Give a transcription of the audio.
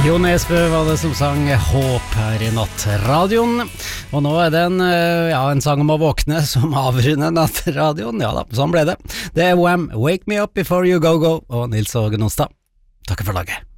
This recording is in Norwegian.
Jo Nesbø var det som sang Håp her i nattradioen. Og nå er det en sang om å våkne som avrunder nattradioen. Ja da, sånn ble det. Det er Wham! Wake Me Up Before You Go Go og Nils Åge Nonstad. Takk for laget.